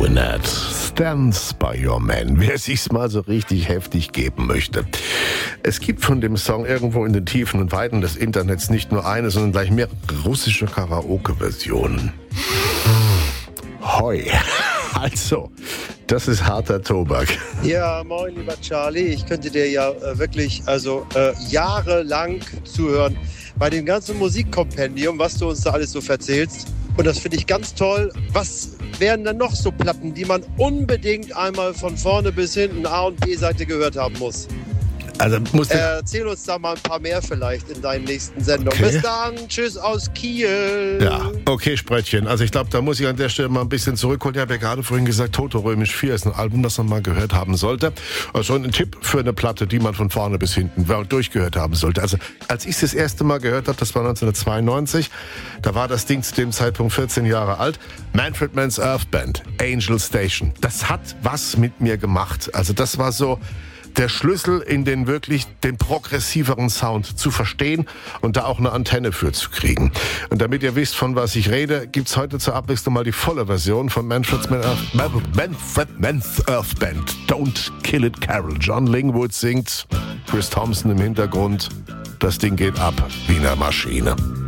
Winnet stands by your man. Wer sich's mal so richtig heftig geben möchte. Es gibt von dem Song irgendwo in den Tiefen und Weiten des Internets nicht nur eine, sondern gleich mehrere russische Karaoke-Versionen. Hoi. Also, das ist harter Tobak. Ja, moin, lieber Charlie. Ich könnte dir ja wirklich jahrelang zuhören bei dem ganzen Musikkompendium, was du uns da alles so erzählst. Und das finde ich ganz toll. Was wären dann noch so Platten, die man unbedingt einmal von vorne bis hinten A- und B-Seite gehört haben muss? Also erzähl uns da mal ein paar mehr vielleicht in deinen nächsten Sendungen. Okay. Bis dann, tschüss aus Kiel. Ja, okay, Sprettchen. Also ich glaube, da muss ich an der Stelle mal ein bisschen zurückholen. Ich habe ja gerade vorhin gesagt, Toto Römisch 4 ist ein Album, das man mal gehört haben sollte. Also ein Tipp für eine Platte, die man von vorne bis hinten durchgehört haben sollte. Also als ich es das erste Mal gehört habe, das war 1992, da war das Ding zu dem Zeitpunkt 14 Jahre alt. Manfred Mann's Earth Band, Angel Station. Das hat was mit mir gemacht. Also das war so der Schlüssel in den progressiveren Sound zu verstehen und da auch eine Antenne für zu kriegen. Und damit ihr wisst, von was ich rede, gibt's heute zur Abwechslung mal die volle Version von Manfred Mann's Earth Band. Don't Kill It Carol. John Lingwood singt, Chris Thompson im Hintergrund. Das Ding geht ab wie eine Maschine.